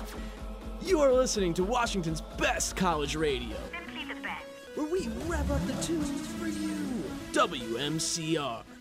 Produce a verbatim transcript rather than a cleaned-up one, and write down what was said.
You are listening to Washington's best college radio, Simply the best. where we rev up the tunes for you. W M C R.